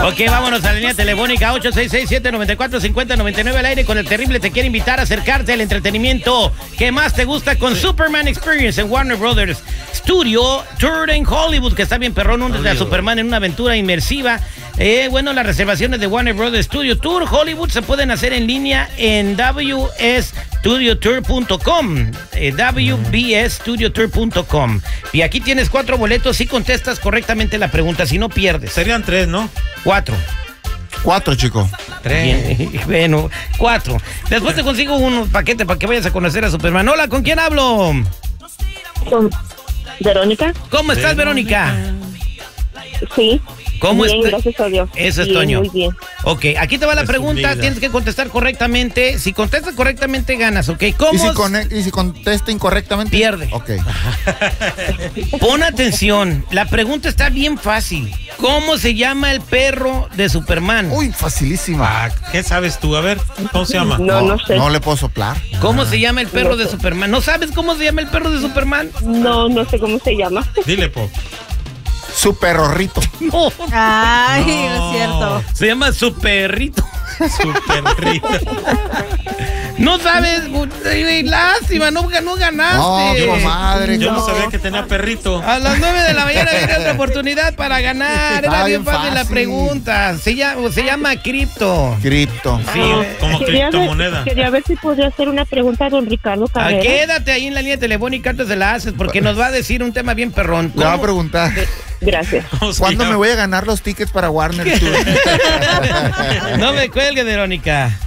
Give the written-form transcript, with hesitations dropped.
Ok, vámonos a la línea telefónica 866-794-5099 al aire con el terrible. Te quiere invitar a acercarte al entretenimiento que más te gusta con Superman Experience en Warner Brothers Studio Tour en Hollywood, que está bien perrón, desde a Superman en una aventura inmersiva. Bueno, las reservaciones de Warner Brothers Studio Tour Hollywood se pueden hacer en línea en wsstudiotour.com, wbsstudiotour.com. Y aquí tienes 4 boletos si contestas correctamente la pregunta, si no pierdes. Serían 3, ¿no? 4. 4, chico. 3. Bueno, 4. Después te consigo un paquete para que vayas a conocer a Superman. Hola, ¿con quién hablo? Con Verónica. ¿Cómo estás, Verónica? Sí. ¿Cómo bien, estás? gracias a Dios. Eso es bien, Toño. Muy bien. Ok, aquí te va la pregunta, tienes que contestar correctamente. Si contestas correctamente, ganas, ¿ok? ¿Cómo? ¿Y si contesta incorrectamente? Pierde. Ok. Pon atención, la pregunta está bien fácil. ¿Cómo se llama el perro de Superman? Uy, facilísima. ¿Qué sabes tú? A ver, ¿cómo se llama? No sé. No le puedo soplar. ¿Cómo se llama el perro de Superman? ¿No sabes cómo se llama el perro de Superman? No sé cómo se llama. Dile, po. Su perrorrito. No, Ay, No. no es cierto. se llama su perrito. Su perrito. No sabes, lástima, no ganaste. No, qué madre. Yo no no. sabía que tenía perrito. A las 9 de la mañana viene otra oportunidad para ganar. Era bien fácil la pregunta. Se llama Cripto. Cripto. Sí. Como criptomoneda. Quería ver si podría hacer una pregunta a don Ricardo Carrera. Quédate ahí en la línea telefónica antes de la haces, porque nos va a decir un tema bien perrón. Le va a ¿Cómo? preguntar. Gracias. ¿Cuándo me voy a ganar los tickets para Warner Tour? No me cuelgue, Verónica.